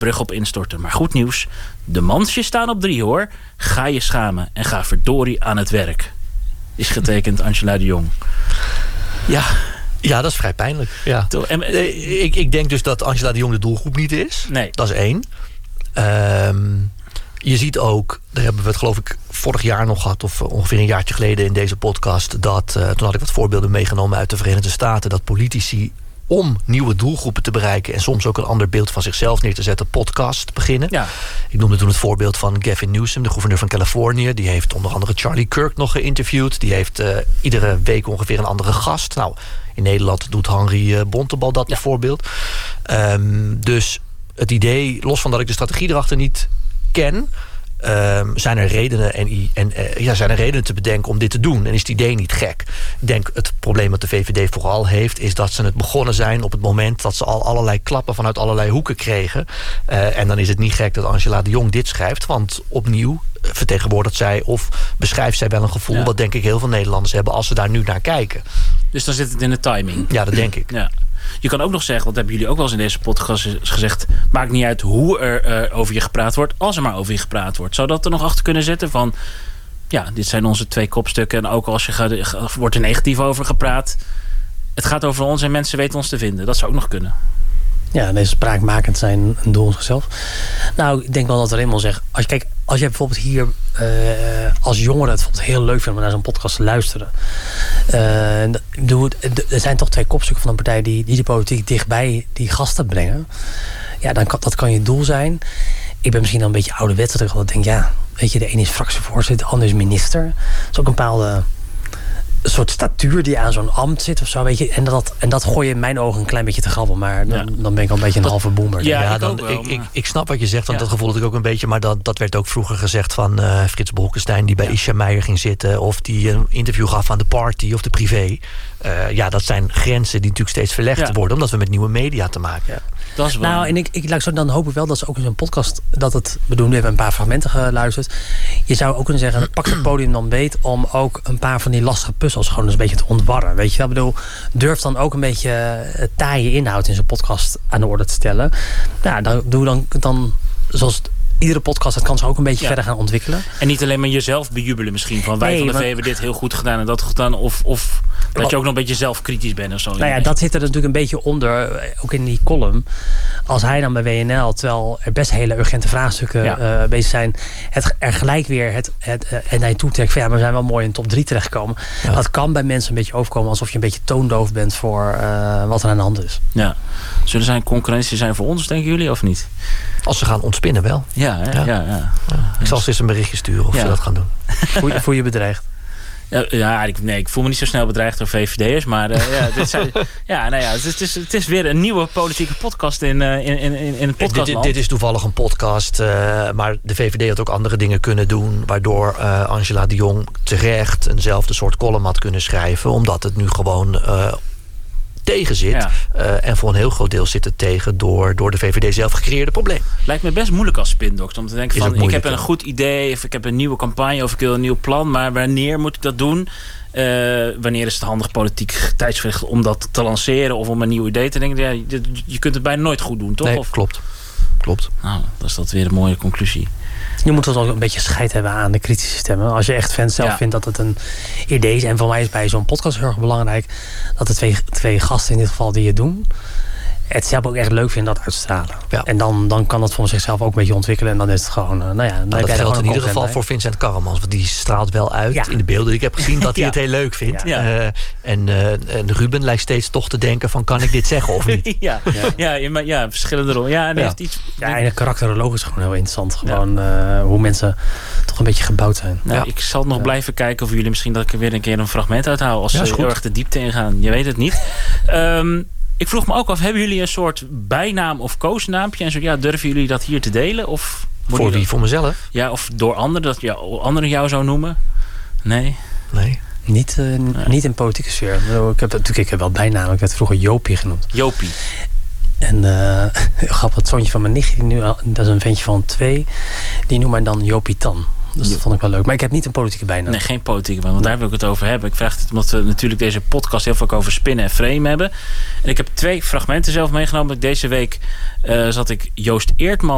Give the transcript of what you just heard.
brug op instorten. Maar goed nieuws, de mansjes staan op 3 hoor. Ga je schamen en ga verdorie aan het werk. Is getekend Angela de Jong. Ja, dat is vrij pijnlijk. Ja. Ik denk dus dat Angela de Jong de doelgroep niet is. Nee. Dat is 1. Je ziet ook, daar hebben we het geloof ik vorig jaar nog gehad, of ongeveer een jaartje geleden in deze podcast, dat toen had ik wat voorbeelden meegenomen uit de Verenigde Staten, dat politici om nieuwe doelgroepen te bereiken en soms ook een ander beeld van zichzelf neer te zetten, podcast beginnen. Ja. Ik noemde toen het voorbeeld van Gavin Newsom, de gouverneur van Californië. Die heeft onder andere Charlie Kirk nog geïnterviewd. Die heeft iedere week ongeveer een andere gast. Nou, in Nederland doet Henri Bontebal dat bijvoorbeeld. Dus het idee, los van dat ik de strategie erachter niet ken, zijn er redenen te bedenken om dit te doen. En is het idee niet gek. Ik denk het probleem dat de VVD vooral heeft, is dat ze het begonnen zijn op het moment dat ze al allerlei klappen vanuit allerlei hoeken kregen. En dan is het niet gek dat Angela de Jong dit schrijft. Want opnieuw vertegenwoordigt zij of beschrijft zij wel een gevoel wat denk ik heel veel Nederlanders hebben als ze daar nu naar kijken. Dus dan zit het in de timing. Ja, dat denk ik. Ja. Je kan ook nog zeggen, want hebben jullie ook wel eens in deze podcast gezegd, maakt niet uit hoe er over je gepraat wordt, als er maar over je gepraat wordt. Zou dat er nog achter kunnen zitten van, ja, dit zijn onze 2 kopstukken en ook als wordt er negatief over gepraat, het gaat over ons en mensen weten ons te vinden. Dat zou ook nog kunnen. Ja, deze spraakmakend zijn een doel in zichzelf. Nou, ik denk wel dat Raymond zegt, als je bijvoorbeeld hier als jongere het bijvoorbeeld heel leuk vindt om naar zo'n podcast te luisteren. Er zijn toch 2 kopstukken van een partij die de politiek dichtbij die gasten brengen. Ja, dat kan je doel zijn. Ik ben misschien dan een beetje ouderwets dat ik altijd denk, ja, weet je, de ene is fractievoorzitter, de ander is minister. Dat is ook een bepaalde soort statuur die aan zo'n ambt zit of zo, weet je. En dat gooi je in mijn ogen een klein beetje te grabbel. Maar dan ben ik al een beetje een halve boomer. Ik snap wat je zegt, want dat gevoel had ik ook een beetje. Maar dat werd ook vroeger gezegd van Frits Bolkestein, die bij Isha Meijer ging zitten, of die een interview gaf aan de Party of de Privé. Dat zijn grenzen die natuurlijk steeds verlegd worden, omdat we met nieuwe media te maken hebben. Dat is wel. Nou, en dan hoop ik wel dat ze ook in zo'n podcast, we hebben een paar fragmenten geluisterd. Je zou ook kunnen zeggen, pak het podium dan beet om ook een paar van die lastige puzzels gewoon eens een beetje te ontwarren. Weet je wel? Ik bedoel, durf dan ook een beetje taaie inhoud in zo'n podcast aan de orde te stellen. Ja, doe dan zoals iedere podcast, dat kan zich ook een beetje verder gaan ontwikkelen. En niet alleen maar jezelf bejubelen misschien. Van wij van de V hebben dit heel goed gedaan en dat gedaan. Of dat je ook nog een beetje zelfkritisch bent of zo. Nou ja, dat zit er natuurlijk een beetje onder. Ook in die column. Als hij dan bij WNL, terwijl er best hele urgente vraagstukken bezig zijn, er gelijk weer en hij toetrekt van, maar we zijn wel mooi in de top 3 terechtgekomen. Ja. Dat kan bij mensen een beetje overkomen alsof je een beetje toondoof bent voor wat er aan de hand is. Ja. Zullen zij een concurrentie zijn voor ons, denken jullie, of niet? Als ze gaan ontspinnen wel. Ja. Ik zal ze eens een berichtje sturen of ze dat gaan doen. Voel je bedreigd? Ik voel me niet zo snel bedreigd door VVD'ers. Maar het is weer een nieuwe politieke podcast in het podcastland. Dit is toevallig een podcast. Maar de VVD had ook andere dingen kunnen doen, waardoor Angela de Jong terecht eenzelfde soort column had kunnen schrijven. Omdat het nu gewoon tegen zit. Ja. En voor een heel groot deel zit het tegen door de VVD zelf gecreëerde probleem. Lijkt me best moeilijk als spindokter om te denken van, ik heb een goed idee, of ik heb een nieuwe campagne, of ik wil een nieuw plan, maar wanneer moet ik dat doen? Wanneer is het handig politiek tijdsverricht om dat te lanceren of om een nieuw idee te denken? Ja, je kunt het bijna nooit goed doen, toch? Nee, klopt. Nou, dan is dat weer een mooie conclusie. Je moet wel ook een beetje scheid hebben aan de kritische stemmen. Als je echt zelf vindt dat het een idee is. En voor mij is bij zo'n podcast heel erg belangrijk dat de twee gasten in dit geval die het doen, het zelf ook echt leuk vinden dat uit te stralen. Ja. En dan kan dat voor zichzelf ook een beetje ontwikkelen. En dan is het gewoon, dat geldt in ieder geval voor Vincent Karremans. Want die straalt wel uit in de beelden die ik heb gezien dat hij het heel leuk vindt. Ja. En Ruben lijkt steeds toch te denken van, kan ik dit zeggen of niet? verschillende rollen. Ja, en heeft iets. Ja, en de karakterologisch is gewoon heel interessant. Gewoon hoe mensen toch een beetje gebouwd zijn. Nou, ik zal nog blijven kijken of jullie misschien dat ik er weer een keer een fragment uithaal als ze heel erg de diepte ingaan. Je weet het niet. Ik vroeg me ook af, hebben jullie een soort bijnaam of koosnaampje? En zo, durven jullie dat hier te delen? Of voor wie? Voor mezelf? Ja, of door anderen, dat anderen jou zou noemen? Nee. Niet in politieke sfeer. Ik heb wel bijnamen. Ik werd vroeger Jopie genoemd. Jopie. En grappig, het zoontje van mijn nichtje, dat is een ventje van 2, die noemt mij dan Jopie Tan. Dus dat vond ik wel leuk. Maar ik heb niet een politieke bijnaam. Nee, geen politieke bijnaam. Want daar wil ik het over hebben. Ik vraag het omdat we natuurlijk deze podcast heel veel over spinnen en frame hebben. En ik heb 2 fragmenten zelf meegenomen. Deze week zat ik Joost Eertmans